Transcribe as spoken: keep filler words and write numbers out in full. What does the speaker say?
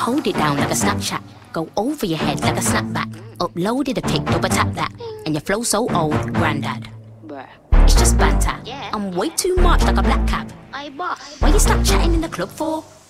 hold it down like a Snapchat. Go over your head like a snapback. Uploaded a pic, double tap that. And your flow so old, granddad. Bruh. It's just banter. Yeah. I'm way too much like a black cap. I boss. Why you stop chatting in the club for?